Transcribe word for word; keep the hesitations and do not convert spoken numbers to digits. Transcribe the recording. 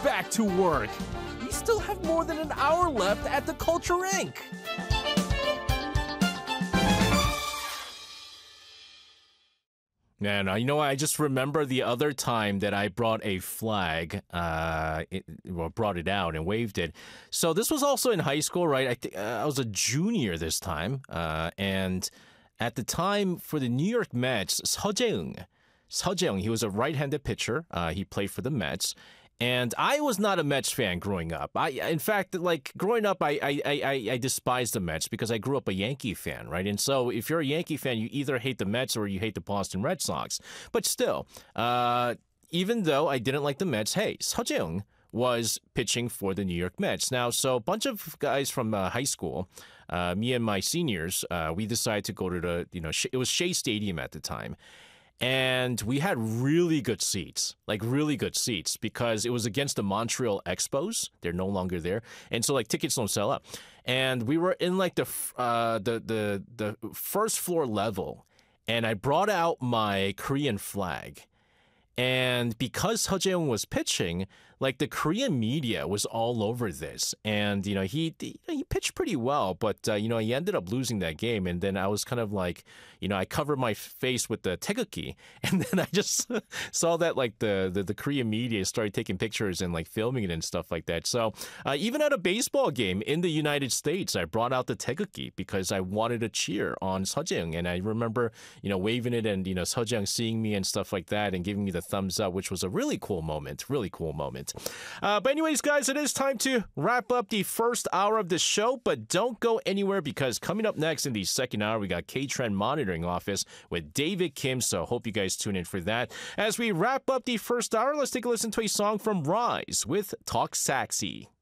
back to work. We still have more than an hour left at the Culture Incorporated. Man, uh, you know what? I just remember the other time that I brought a flag, uh, it, well, brought it out and waved it. So this was also in high school, right? I think uh, I was a junior this time, uh, and at the time for the New York Mets, Seo Jae-eung, Seo Jae-eung, he was a right-handed pitcher. Uh, he played for the Mets. And I was not a Mets fan growing up. I, in fact, like growing up, I, I, I, I despised the Mets because I grew up a Yankee fan, right? And so if you're a Yankee fan, you either hate the Mets or you hate the Boston Red Sox. But still, uh, even though I didn't like the Mets, hey, Seo Jae-eung was pitching for the New York Mets. Now, so a bunch of guys from uh, high school, uh, me and my seniors, uh, we decided to go to the, you know, it was Shea Stadium at the time. And we had really good seats, like really good seats, because it was against the Montreal Expos. They're no longer there, and so like tickets don't sell out. And we were in like the uh, the the the first floor level, and I brought out my Korean flag, and because Seo Jae-eung was pitching, like the Korean media was all over this, and you know he he, he pitched pretty well, but uh, you know he ended up losing that game, and then I was kind of like, you know, I covered my face with the taegukgi, and then I just saw that like the, the the Korean media started taking pictures and like filming it and stuff like that. So uh, even at a baseball game in the United States, I brought out the taegukgi because I wanted to cheer on Seo Jae-eung, and I remember you know waving it and you know Seo Jae-eung seeing me and stuff like that and giving me the thumbs up, which was a really cool moment, really cool moment. Uh, but anyways, guys, it is time to wrap up the first hour of the show, but don't go anywhere because coming up next in the second hour, we got K-Trend Monitoring Office with David Kim, so hope you guys tune in for that. As we wrap up the first hour, let's take a listen to a song from Rise with Talk Saxy.